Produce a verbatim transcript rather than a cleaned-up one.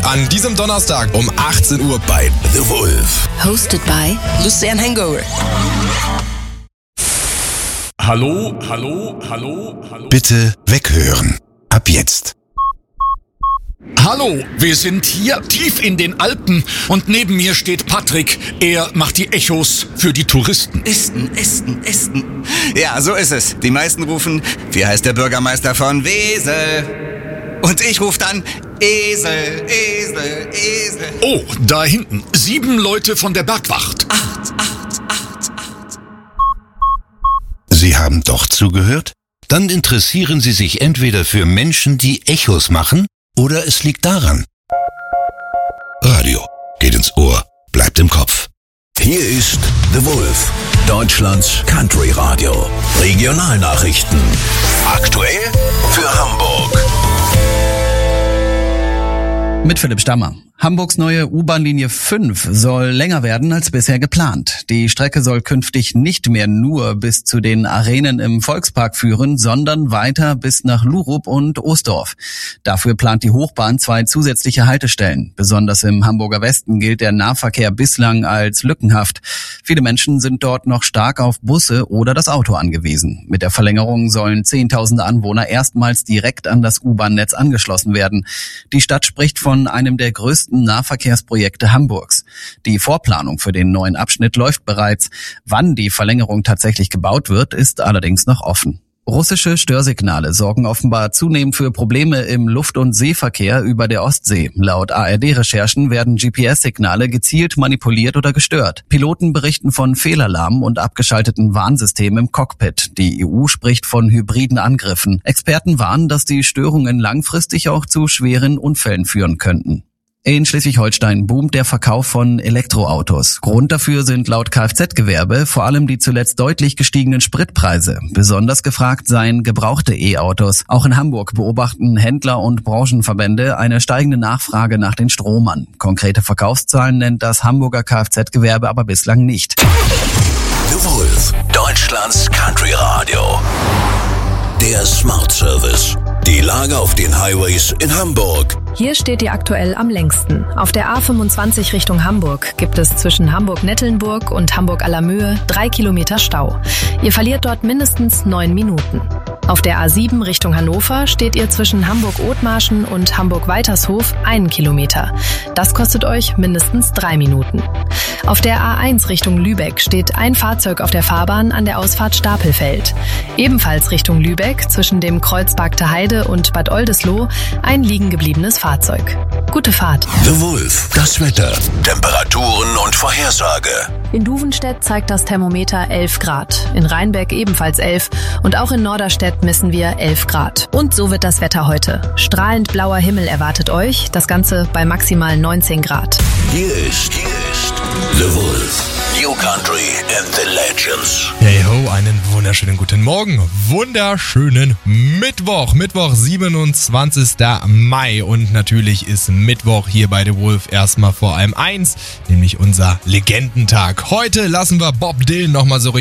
An diesem Donnerstag um achtzehn Uhr bei The Wolf. Hosted by Lucian Hangover. Hallo, hallo, hallo, hallo. Bitte weghören. Ab jetzt. Hallo, wir sind hier tief in den Alpen und neben mir steht Patrick. Er macht die Echos für die Touristen. Esten, Esten, Esten. Ja, so ist es. Die meisten rufen, wie heißt der Bürgermeister von Wesel? Und ich rufe dann Esel, Esel, Esel. Oh, da hinten. Sieben Leute von der Bergwacht. Acht, acht, acht, acht. Sie haben doch zugehört? Dann interessieren Sie sich entweder für Menschen, die Echos machen, oder es liegt daran. Radio geht ins Ohr, bleibt im Kopf. Hier ist The Wolf, Deutschlands Country Radio. Regionalnachrichten. Aktuell für Hamburg. Mit Philipp Stammer. Hamburgs neue U-Bahn-Linie fünf soll länger werden als bisher geplant. Die Strecke soll künftig nicht mehr nur bis zu den Arenen im Volkspark führen, sondern weiter bis nach Lurup und Oosdorf. Dafür plant die Hochbahn zwei zusätzliche Haltestellen. Besonders im Hamburger Westen gilt der Nahverkehr bislang als lückenhaft. Viele Menschen sind dort noch stark auf Busse oder das Auto angewiesen. Mit der Verlängerung sollen zehntausende Anwohner erstmals direkt an das U-Bahn-Netz angeschlossen werden. Die Stadt spricht von einem der größten Nahverkehrsprojekte Hamburgs. Die Vorplanung für den neuen Abschnitt läuft bereits. Wann die Verlängerung tatsächlich gebaut wird, ist allerdings noch offen. Russische Störsignale sorgen offenbar zunehmend für Probleme im Luft- und Seeverkehr über der Ostsee. Laut A R D-Recherchen werden G P S-Signale gezielt manipuliert oder gestört. Piloten berichten von Fehlalarm und abgeschalteten Warnsystemen im Cockpit. Die E U spricht von hybriden Angriffen. Experten warnen, dass die Störungen langfristig auch zu schweren Unfällen führen könnten. In Schleswig-Holstein boomt der Verkauf von Elektroautos. Grund dafür sind laut Kfz-Gewerbe vor allem die zuletzt deutlich gestiegenen Spritpreise. Besonders gefragt seien gebrauchte E-Autos. Auch in Hamburg beobachten Händler und Branchenverbände eine steigende Nachfrage nach den Stromern. Konkrete Verkaufszahlen nennt das Hamburger Kfz-Gewerbe aber bislang nicht. The Wolf, Deutschlands Country Radio. Der Smart Service. Die Lage auf den Highways in Hamburg. Hier steht ihr aktuell am längsten. Auf der A fünfundzwanzig Richtung Hamburg gibt es zwischen Hamburg-Nettelnburg und Hamburg-Allermöhe drei Kilometer Stau. Ihr verliert dort mindestens neun Minuten. Auf der A sieben Richtung Hannover steht ihr zwischen Hamburg-Othmarschen und Hamburg-Weitershof einen Kilometer. Das kostet euch mindestens drei Minuten. Auf der A eins Richtung Lübeck steht ein Fahrzeug auf der Fahrbahn an der Ausfahrt Stapelfeld. Ebenfalls Richtung Lübeck zwischen dem Kreuz Bagte Heide und Bad Oldesloe ein liegen gebliebenes Fahrzeug. Gute Fahrt. The Wolf, das Wetter, Temperaturen und Vorhersage. In Duvenstedt zeigt das Thermometer elf Grad, in Rheinbeck ebenfalls elf und auch in Norderstedt messen wir elf Grad. Und so wird das Wetter heute. Strahlend blauer Himmel erwartet euch, das Ganze bei maximal neunzehn Grad. Hier ist, hier ist The Wolf. New Country and the Legends. Hey ho, einen wunderschönen guten Morgen. Wunderschönen Mittwoch. Mittwoch, siebenundzwanzigster Mai. Und natürlich ist Mittwoch hier bei The Wolf erstmal vor allem eins, nämlich unser Legendentag. Heute lassen wir Bob Dylan nochmal so